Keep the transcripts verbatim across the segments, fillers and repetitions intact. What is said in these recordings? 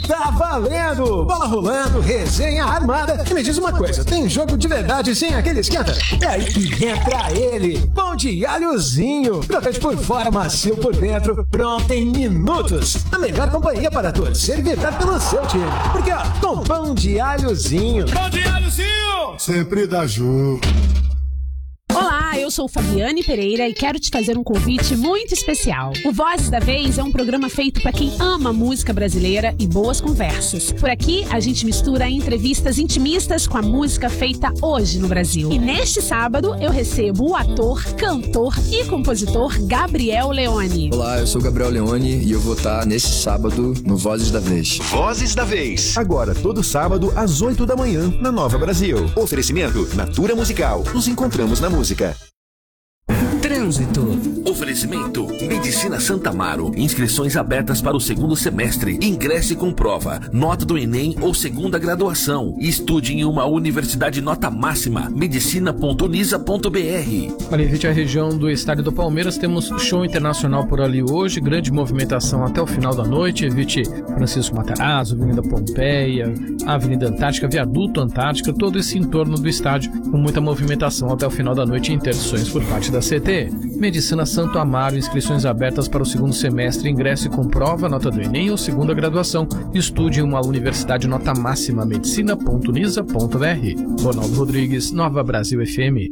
tá valendo! Bola rolando, resenha armada. E me diz uma coisa, tem jogo de verdade sem aquele esquenta? É aí que entra ele, pão de alhozinho. Crocante por fora, macio por dentro, pronto em minutos. A melhor companhia para torcer e vibrar pelo seu time. Porque ó, com pão de alhozinho. Pão de alhozinho! Sempre dá jogo. Olá, eu sou Fabiane Pereira e quero te fazer um convite muito especial. O Vozes da Vez é um programa feito para quem ama música brasileira e boas conversas. Por aqui, a gente mistura entrevistas intimistas com a música feita hoje no Brasil. E neste sábado, eu recebo o ator, cantor e compositor Gabriel Leone. Olá, eu sou o Gabriel Leone e eu vou estar nesse sábado no Vozes da Vez. Vozes da Vez. Agora, todo sábado, às oito da manhã, na Nova Brasil. Oferecimento Natura Musical. Nos encontramos na música. Trânsito. Oferecimento Medicina Santa Amaro. Inscrições abertas para o segundo semestre. Ingresse com prova, nota do Enem ou segunda graduação. Estude em uma universidade nota máxima. medicina ponto unisa ponto br. Ali em a região do estádio do Palmeiras, temos show internacional por ali hoje. Grande movimentação até o final da noite. Evite Francisco Matarazzo, Avenida Pompeia, Avenida Antártica, Viaduto Antártica, todo esse entorno do estádio com muita movimentação até o final da noite e interdições por parte da C T. Medicina Santo Amaro, inscrições abertas para o segundo semestre, ingresso com prova, nota do Enem ou segunda graduação. Estude em uma universidade nota máxima, medicina ponto unisa ponto br. Ronaldo Rodrigues, Nova Brasil F M.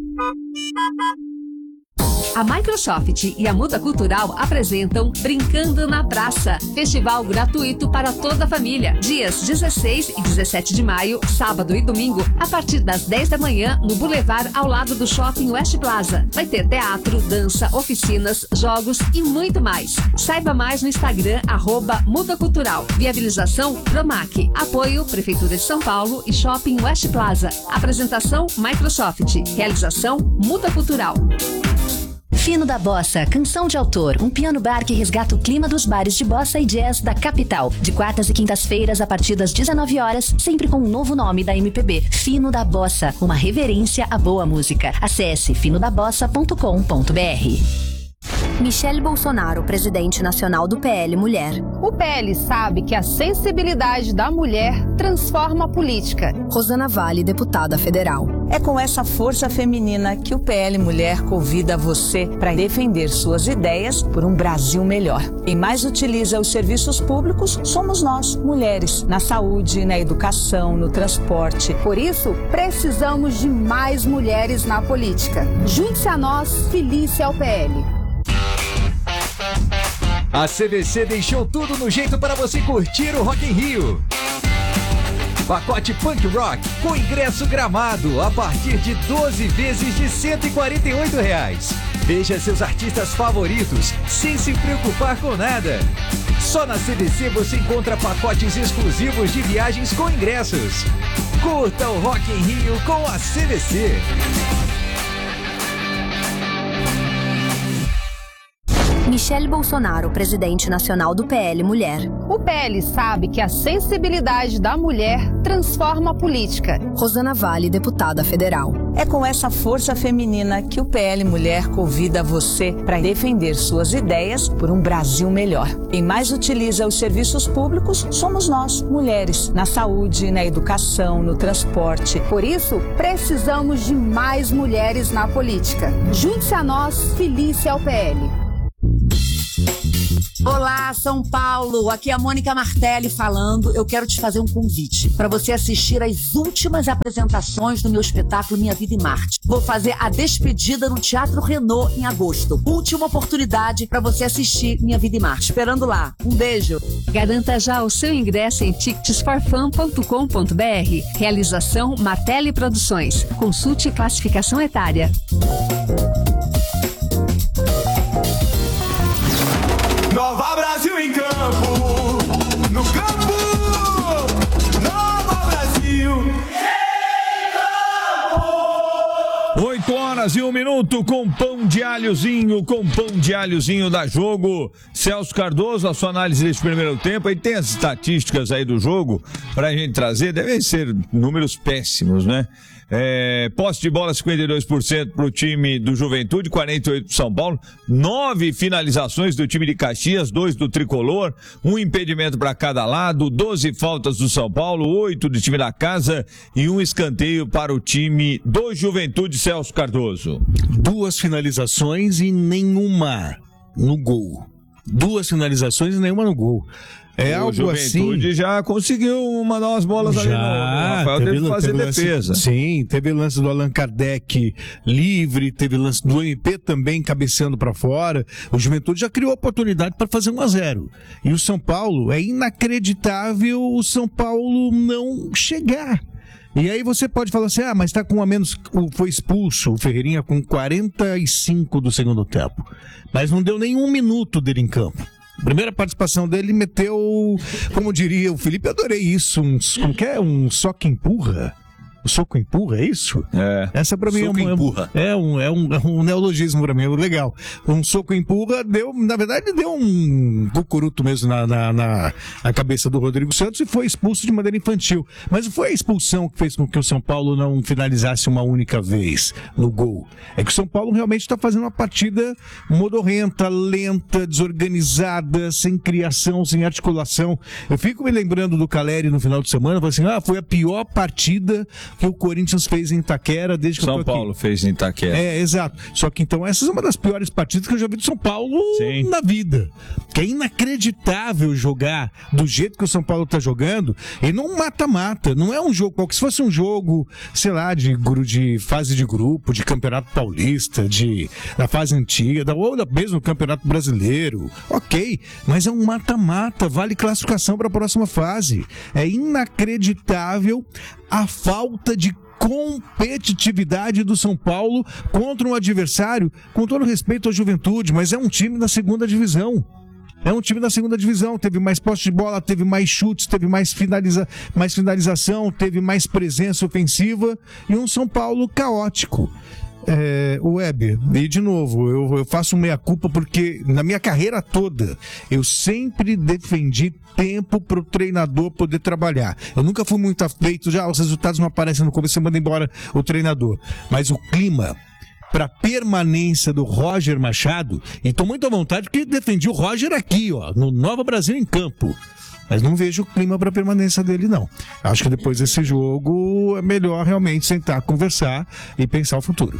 A Microsoft e a Muda Cultural apresentam Brincando na Praça, festival gratuito para toda a família. Dias dezesseis e dezessete de maio, sábado e domingo, a partir das dez da manhã, no Boulevard ao lado do Shopping West Plaza. Vai ter teatro, dança, oficinas, jogos e muito mais. Saiba mais no Instagram, arroba Muda Cultural. Viabilização Promac. Apoio Prefeitura de São Paulo e Shopping West Plaza. Apresentação Microsoft. Realização Muda Cultural. Fino da Bossa, canção de autor, um piano bar que resgata o clima dos bares de bossa e jazz da capital. De quartas e quintas-feiras, a partir das dezenove horas, sempre com um novo nome da M P B. Fino da Bossa, uma reverência à boa música. Acesse fino da bossa ponto com ponto br. Michele Bolsonaro, presidente nacional do P L Mulher. O P L sabe que a sensibilidade da mulher transforma a política. Rosana Vale, deputada federal. É com essa força feminina que o P L Mulher convida você para defender suas ideias por um Brasil melhor. Quem mais utiliza os serviços públicos somos nós, mulheres, na saúde, na educação, no transporte. Por isso, precisamos de mais mulheres na política. Junte-se a nós, filie-se ao P L. A C V C deixou tudo no jeito para você curtir o Rock in Rio. Pacote Punk Rock com ingresso gramado a partir de doze vezes de cento e quarenta e oito reais. Veja seus artistas favoritos sem se preocupar com nada. Só na C V C você encontra pacotes exclusivos de viagens com ingressos. Curta o Rock in Rio com a C V C. Michele Bolsonaro, presidente nacional do P L Mulher. O P L sabe que a sensibilidade da mulher transforma a política. Rosana Vale, deputada federal. É com essa força feminina que o P L Mulher convida você para defender suas ideias por um Brasil melhor. Quem mais utiliza os serviços públicos somos nós, mulheres, na saúde, na educação, no transporte. Por isso, precisamos de mais mulheres na política. Junte-se a nós, filie-se ao P L. Olá, São Paulo, aqui é a Mônica Martelli falando. Eu quero te fazer um convite para você assistir às últimas apresentações do meu espetáculo Minha Vida em Marte. Vou fazer a despedida no Teatro Renault em agosto. Última oportunidade para você assistir Minha Vida em Marte. Esperando lá. Um beijo. Garanta já o seu ingresso em tickets for fun ponto com ponto br. Realização Martelli Produções. Consulte classificação etária. Nova Brasil em campo, no campo, Nova Brasil em campo. Oito horas e um minuto com pão de alho. alhozinho com pão de alhozinho da Jogo. Celso Cardoso, a sua análise desse primeiro tempo. Aí tem as estatísticas aí do jogo pra gente trazer. Devem ser números péssimos, né? É, posse de bola cinquenta e dois por cento pro time do Juventude, quarenta e oito por cento pro São Paulo, nove finalizações do time de Caxias, dois do Tricolor, um impedimento para cada lado, doze faltas do São Paulo, oito do time da casa e um escanteio para o time do Juventude. Celso Cardoso. Duas finalizações e nenhuma no gol. Duas finalizações e nenhuma no gol. É o algo Juventude assim. já conseguiu mandar umas bolas já, ali no, no Rafael, teve, teve que fazer teve defesa. Lance, sim, teve lance do Allan Kardec livre, teve lance do M P também cabeceando para fora. O Juventude já criou oportunidade para fazer um a zero. E o São Paulo, é inacreditável o São Paulo não chegar. E aí você pode falar assim, ah, mas tá com a menos, foi expulso o Ferreirinha com quarenta e cinco do segundo tempo. Mas não deu nem um minuto dele em campo. Primeira participação dele meteu, como diria o Felipe, eu adorei isso, um, como que é? Um soco empurra? O soco empurra, é isso? É. Essa pra mim soco é um, empurra. É um, é, um, é um neologismo pra mim, legal. Um soco empurra deu, na verdade, deu um cucuruto mesmo na, na, na, na cabeça do Rodrigo Santos e foi expulso de maneira infantil. Mas foi a expulsão que fez com que o São Paulo não finalizasse uma única vez no gol. É que o São Paulo realmente está fazendo uma partida modorrenta, lenta, desorganizada, sem criação, sem articulação. Eu fico me lembrando do Caleri no final de semana, falei assim, ah, foi a pior partida que o Corinthians fez em Itaquera desde que São eu tô aqui. Paulo fez em Itaquera. É, exato. Só que então essa é uma das piores partidas que eu já vi do São Paulo Sim. na vida. Que é inacreditável jogar do jeito que o São Paulo tá jogando e não mata-mata. Não é um jogo qualquer. Se fosse um jogo, sei lá, de, de fase de grupo, de Campeonato Paulista, de, da fase antiga, da, ou da, mesmo Campeonato Brasileiro, ok. Mas é um mata-mata. Vale classificação para a próxima fase. É inacreditável a falta de competitividade do São Paulo contra um adversário, com todo respeito à Juventude, mas é um time da segunda divisão. É um time da segunda divisão, teve mais posse de bola, teve mais chutes, teve mais, finaliza... mais finalização, teve mais presença ofensiva e um São Paulo caótico. É, o Weber, e de novo, eu, eu faço meia-culpa porque na minha carreira toda eu sempre defendi tempo para o treinador poder trabalhar. Eu nunca fui muito afeito, já os resultados não aparecem no começo, você manda embora o treinador. Mas o clima para permanência do Roger Machado, e estou muito à vontade porque defendi o Roger aqui, ó, no Nova Brasil em campo. Mas não vejo o clima para permanência dele, não. Acho que depois desse jogo é melhor realmente sentar, conversar e pensar o futuro.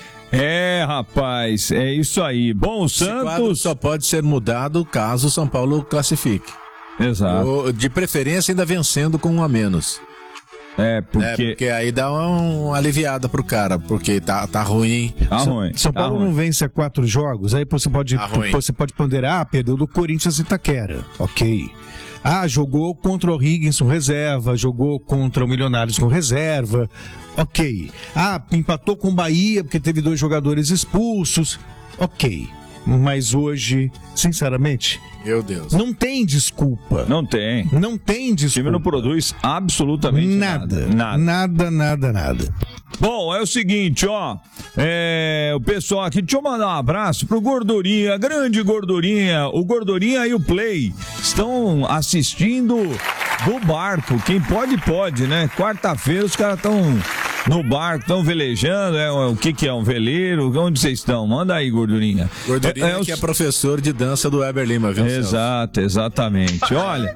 É, rapaz, é isso aí. Bom, o Santos só pode ser mudado caso o São Paulo classifique. Exato. Ou, de preferência ainda vencendo com um a menos. É, porque... É, porque aí dá uma aliviada pro cara, porque tá, tá ruim. Tá São, ruim. São Paulo tá não ruim. vence a quatro jogos, aí você pode, tá você pode ponderar, ah, perdeu do Corinthians e Itaquera. Ok. Ah, jogou contra o Higgins com reserva, jogou contra o Milionários com reserva. Ok. Ah, empatou com o Bahia porque teve dois jogadores expulsos. Ok. Mas hoje, sinceramente, meu Deus, não tem desculpa. Não tem. Não tem desculpa. O time não produz absolutamente nada. Nada, nada, nada, nada. Bom, é o seguinte, ó, é, o pessoal aqui, deixa eu mandar um abraço pro Gordurinha, grande Gordurinha, o Gordurinha e o Play estão assistindo do barco, quem pode, pode, né? Quarta-feira os caras estão no barco, estão velejando, é, o que que é, um veleiro? Onde vocês estão? Manda aí, Gordurinha. Gordurinha é, é, que os... é professor de dança do Weber Lima, viu? Exato, exatamente. Olha...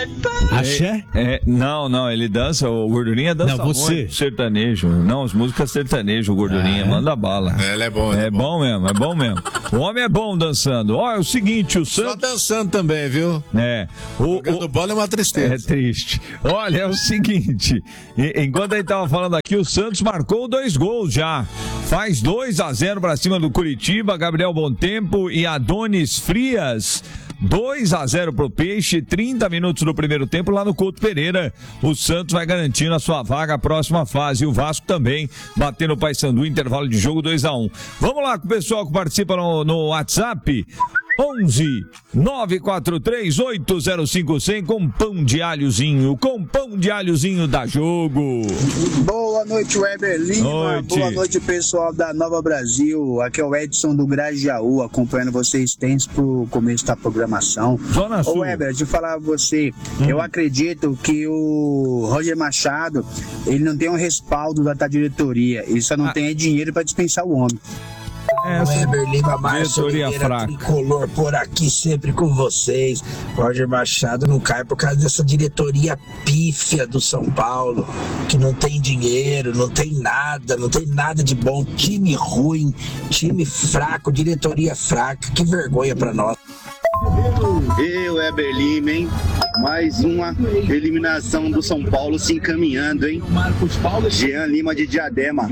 Axé? É, é, não, não, ele dança, o Gordurinha dança não, você. muito sertanejo. Não, as músicas sertanejo, o Gordurinha, ah, manda bala. É, ele é bom. É, é bom. bom mesmo, é bom mesmo. O homem é bom dançando. Ó, é o seguinte, o Santos... Só dançando também, viu? É. O, o, o bola é uma tristeza. É triste. Olha, é o seguinte, enquanto a gente tava falando aqui, o Santos marcou dois gols já. Faz dois a zero pra cima do Curitiba, Gabriel Bontempo e Adonis Frias. dois a zero pro Peixe, trinta minutos do primeiro tempo lá no Couto Pereira. O Santos vai garantindo a sua vaga à próxima fase. E o Vasco também batendo o Paysandu, intervalo de jogo dois a um. Vamos lá com o pessoal que participa no, no WhatsApp. onze nove quatro três oito zero cinco zero zero com pão de alhozinho, com pão de alhozinho da Jogo. Boa noite, Weber Lima. Noite. Boa noite, pessoal da Nova Brasil. Aqui é o Edson do Grajaú, acompanhando vocês desde o começo da programação. Zona Sul. Ô, Weber, de falar a você, hum. eu acredito que o Roger Machado, ele não tem um respaldo da diretoria, ele só não ah. tem dinheiro para dispensar o homem. É, Weber Lima, Márcio Oliveira, Tricolor por aqui, sempre com vocês. Roger Machado não cai por causa dessa diretoria pífia do São Paulo, que não tem dinheiro, não tem nada, não tem nada de bom, time ruim, time fraco, diretoria fraca, que vergonha pra nós. E Weber Lima, hein? Mais uma eliminação do São Paulo se encaminhando, hein? Jean Lima de Diadema.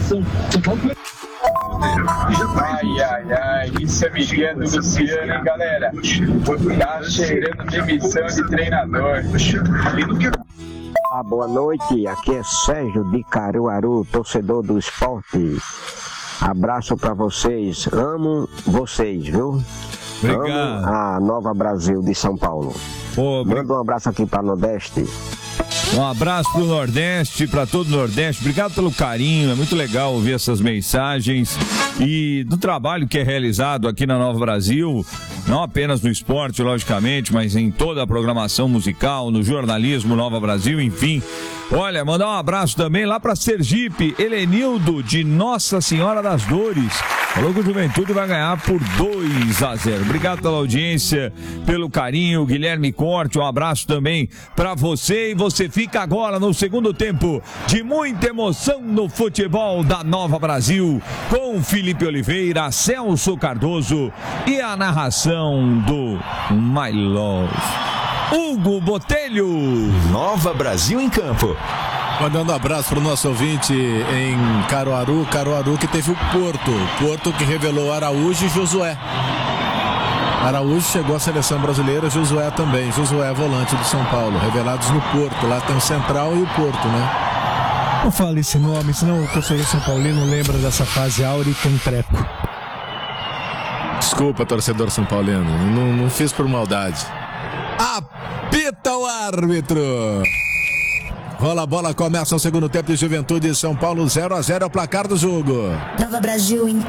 Ai, ai, ai, isso é Miguel do Luciano, hein, galera? Tá cheirando demissão de treinador. Ah, boa noite, aqui é Sérgio de Caruaru, torcedor do esporte. Abraço pra vocês, amo vocês, viu? Obrigado. Amo a Nova Brasil de São Paulo. Pô, manda um abraço aqui pra Nordeste. Um abraço pro Nordeste, para todo o Nordeste. Obrigado pelo carinho, é muito legal ouvir essas mensagens e do trabalho que é realizado aqui na Nova Brasil, não apenas no esporte, logicamente, mas em toda a programação musical, no jornalismo Nova Brasil, enfim. Olha, mandar um abraço também lá para Sergipe, Helenildo de Nossa Senhora das Dores. Falou que o Juventude vai ganhar por dois a zero. Obrigado pela audiência, pelo carinho. Guilherme Corte, um abraço também para você. E você fica agora no segundo tempo de muita emoção no futebol da Nova Brasil, com Felipe Oliveira, Celso Cardoso e a narração do My Love, Hugo Botelho. Nova Brasil em campo. Mandando um abraço para o nosso ouvinte em Caruaru, Caruaru que teve o Porto, Porto que revelou Araújo e Josué. Araújo chegou à seleção brasileira, Josué também, Josué volante do São Paulo, revelados no Porto, lá tem o Central e o Porto, né? Não fale esse nome, senão o torcedor São Paulino lembra dessa fase áurea e com treco. Desculpa, torcedor São Paulino, não, não fiz por maldade. Apita o árbitro! Rola a bola, começa o segundo tempo de Juventude e São Paulo, zero a zero é o placar do jogo. Nova Brasil em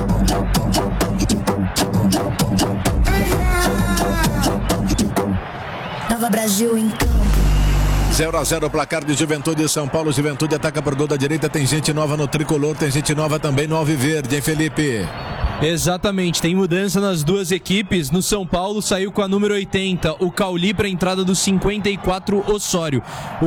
Nova Brasil em zero a zero o placar de Juventude e São Paulo. Juventude ataca por gol da direita, tem gente nova no tricolor, tem gente nova também no Alviverde, hein, Felipe? Exatamente, tem mudança nas duas equipes. No São Paulo saiu com a número oitenta o Cauli para a entrada do cinquenta e quatro Osório.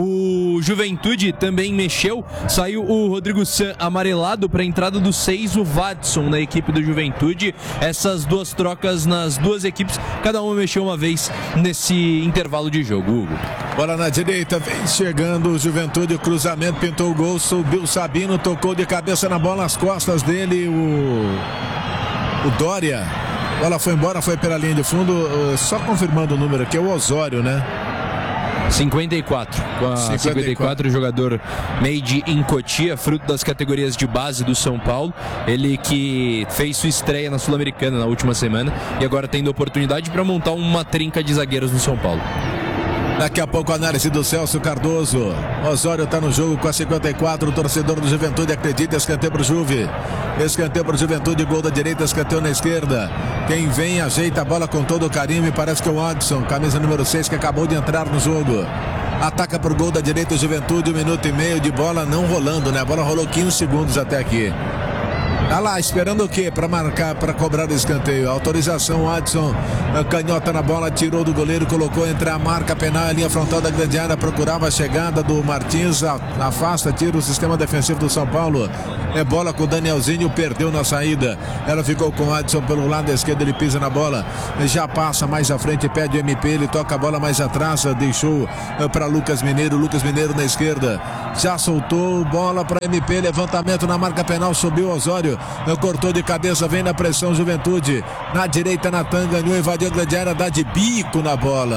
O Juventude também mexeu, saiu o Rodrigo San amarelado para a entrada do seis o Vadson na equipe do Juventude. Essas duas trocas nas duas equipes, cada uma mexeu uma vez nesse intervalo de jogo, Hugo. Bola na direita, vem chegando o Juventude, o cruzamento, pintou o gol, subiu o Sabino, tocou de cabeça na bola, nas costas dele o... O Dória, ela foi embora, foi pela linha de fundo, só confirmando o número aqui, é o Osório, né? cinquenta e quatro, com a cinquenta e quatro. cinquenta e quatro, jogador made in Cotia, fruto das categorias de base do São Paulo. Ele que fez sua estreia na Sul-Americana na última semana e agora tendo oportunidade para montar uma trinca de zagueiros no São Paulo. Daqui a pouco a análise do Celso Cardoso. Osório está no jogo com a cinquenta e quatro. O torcedor do Juventude acredita. Escanteio pro Juve. Escanteio pro Juventude. Gol da direita, escanteio na esquerda. Quem vem ajeita a bola com todo o carinho. Me parece que é o Adson, camisa número seis, que acabou de entrar no jogo. Ataca por gol da direita o Juventude. Um minuto e meio de bola não rolando, né? A bola rolou quinze segundos até aqui. Tá lá, esperando o quê? Para marcar, para cobrar o escanteio. Autorização, Adson, canhota na bola, tirou do goleiro, colocou entre a marca penal e a linha frontal da grande área, procurava a chegada do Martins, afasta, tira o sistema defensivo do São Paulo. É bola com o Danielzinho, perdeu na saída. Ela ficou com o Adson pelo lado esquerdo, ele pisa na bola, já passa mais à frente, pede o M P, ele toca a bola mais atrás, deixou para Lucas Mineiro, Lucas Mineiro na esquerda, já soltou, bola para M P, levantamento na marca penal, subiu Osório. Cortou de cabeça, vem na pressão Juventude. Na direita, Natan ganhou, invadiu a grande área, dá de bico na bola.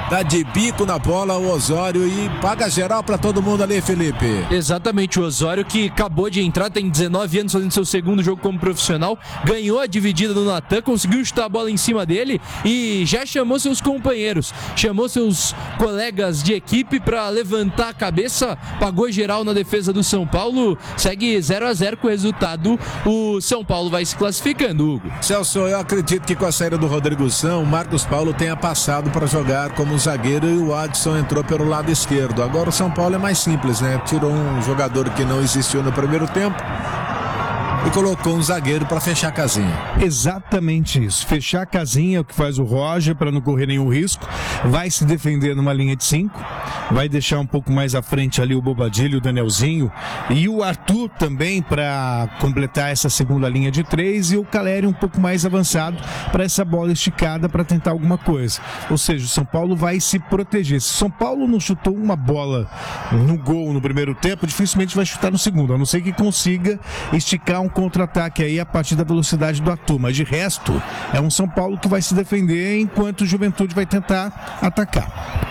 dá de bico na bola o Osório e paga geral pra todo mundo ali, Felipe. Exatamente, o Osório que acabou de entrar, tem dezenove anos, fazendo seu segundo jogo como profissional, ganhou a dividida do Natan, conseguiu chutar a bola em cima dele e já chamou seus companheiros, chamou seus colegas de equipe pra levantar a cabeça, pagou geral na defesa do São Paulo, segue zero a zero com o resultado, o São Paulo vai se classificando, Hugo. Celso, eu acredito que com a saída do Rodrigo São, o Marcos Paulo tenha passado para jogar como zagueiro e o Adson entrou pelo lado esquerdo. Agora o São Paulo é mais simples, né? Tirou um jogador que não existiu no primeiro tempo e colocou um zagueiro para fechar a casinha. Exatamente isso. Fechar a casinha é o que faz o Roger para não correr nenhum risco. Vai se defender numa linha de cinco. Vai deixar um pouco mais à frente ali o Bobadilha, o Danielzinho e o Arthur também para completar essa segunda linha de três e o Caleri um pouco mais avançado para essa bola esticada para tentar alguma coisa. Ou seja, o São Paulo vai se proteger. Se o São Paulo não chutou uma bola no gol no primeiro tempo, dificilmente vai chutar no segundo, a não ser que consiga esticar um contra-ataque aí a partir da velocidade do Arthur, mas de resto é um São Paulo que vai se defender enquanto o Juventude vai tentar atacar.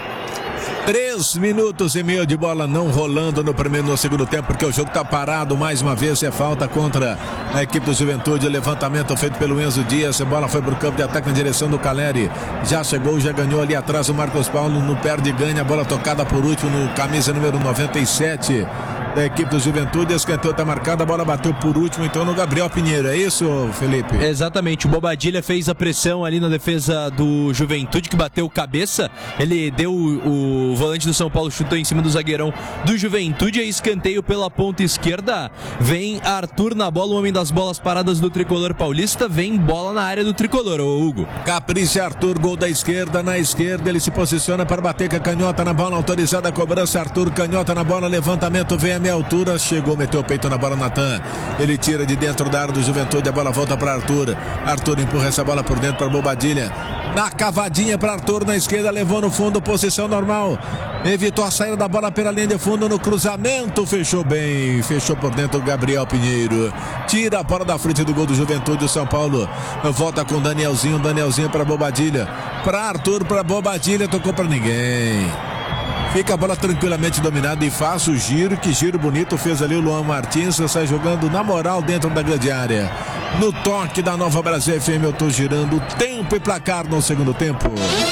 Três minutos e meio de bola não rolando no primeiro e no segundo tempo, porque o jogo tá parado mais uma vez, é falta contra a equipe do Juventude, levantamento feito pelo Enzo Dias, a bola foi pro campo de ataque na direção do Caleri, já chegou, já ganhou ali atrás o Marcos Paulo, no perde e ganha, a bola tocada por último no camisa número noventa e sete da equipe do Juventude, escanteio tá marcado, a bola bateu por último então no Gabriel Pinheiro, é isso, Felipe? Exatamente, o Bobadilha fez a pressão ali na defesa do Juventude, que bateu cabeça, ele deu o, o volante do São Paulo, chutou em cima do zagueirão do Juventude, aí escanteio pela ponta esquerda, vem Arthur na bola, o homem das bolas paradas do Tricolor Paulista, vem bola na área do Tricolor, ô Hugo. Capricha Arthur, gol da esquerda, na esquerda ele se posiciona para bater com a canhota na bola, autorizada a cobrança, Arthur, canhota na bola, levantamento, vem a meia altura, chegou, meteu o peito na bola, Natan, ele tira de dentro da área do Juventude, a bola volta para Arthur, Arthur empurra essa bola por dentro para Bobadilha, na cavadinha para Arthur, na esquerda, levou no fundo, posição normal, evitou a saída da bola pela linha de fundo, no cruzamento, fechou bem, fechou por dentro o Gabriel Pinheiro, tira a bola da frente do gol do Juventude, o São Paulo volta com Danielzinho, Danielzinho para Bobadilha, para Arthur, para Bobadilha, tocou para ninguém. Fica a bola tranquilamente dominada e faz o giro, que giro bonito fez ali o Luan Martins, sai jogando na moral dentro da grande área. No toque da Nova Brasil F M eu tô girando, tempo e placar no segundo tempo.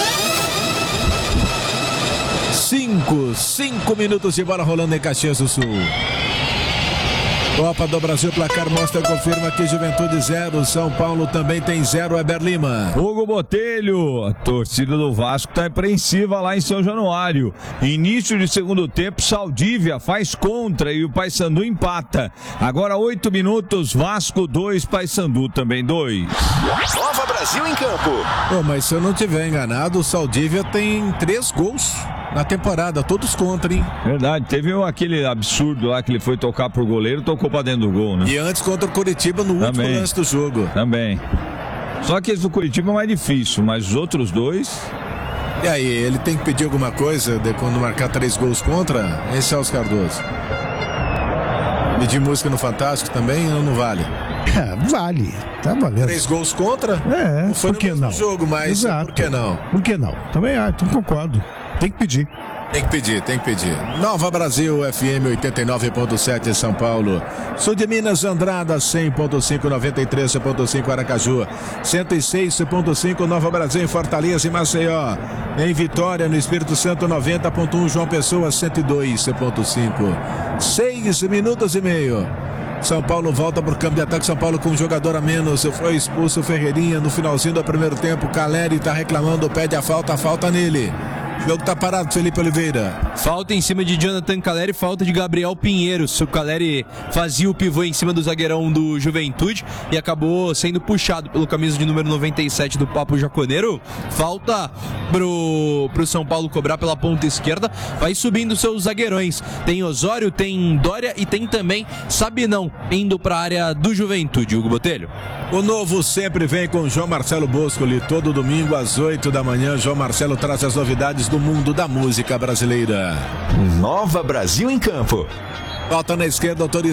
Cinco, cinco minutos de bola rolando em Caxias do Sul. Copa do Brasil, placar mostra, confirma que Juventude zero, São Paulo também tem zero, Eber Lima. Hugo Botelho, a torcida do Vasco está apreensiva lá em São Januário. Início de segundo tempo, Saldívia faz contra e o Paysandu empata. Agora oito minutos, Vasco dois, Paysandu também dois. Nova Brasil em campo. Oh, mas se eu não tiver enganado, o Saldívia tem três gols na temporada, todos contra, hein? Verdade, teve aquele absurdo lá que ele foi tocar pro goleiro, tocou pra dentro do gol, né? E antes contra o Curitiba no Também. último lance do jogo. Também. Só que esse do Curitiba é mais difícil, mas os outros dois... E aí, ele tem que pedir alguma coisa de quando marcar três gols contra? Esse é o Cardoso. Pedir música no Fantástico também ou não vale? É, vale, tá valendo. Três gols contra? É, não foi por que no mesmo não? jogo, mas Exato. por que não? Por que não? Também ah, então concordo. Tem que pedir. Tem que pedir, tem que pedir. Nova Brasil, F M oitenta e nove ponto sete, São Paulo. Sul de Minas, Andrada, cem ponto cinco, noventa e três ponto cinco, Aracaju. cento e seis ponto cinco, Nova Brasil, em Fortaleza e Maceió. Em Vitória, no Espírito Santo, noventa ponto um, João Pessoa, cento e dois ponto cinco. Seis minutos e meio. São Paulo volta para o campo de ataque. São Paulo com um jogador a menos. Foi expulso o Ferreirinha no finalzinho do primeiro tempo. Caleri está reclamando, pede a falta, a falta nele. O jogo tá parado, Felipe Oliveira. Falta em cima de Jonathan Caleri, falta de Gabriel Pinheiros. O Caleri fazia o pivô em cima do zagueirão do Juventude e acabou sendo puxado pelo camisa de número noventa e sete do Papo Jaconeiro. Falta pro, pro São Paulo cobrar pela ponta esquerda. Vai subindo seus zagueirões. Tem Osório, tem Dória e tem também Sabinão indo pra área do Juventude. Hugo Botelho. O novo sempre vem com João Marcelo Boscoli. Todo domingo às oito da manhã, João Marcelo traz as novidades do mundo da música brasileira. Nova Brasil em campo. Falta na esquerda, autorizado.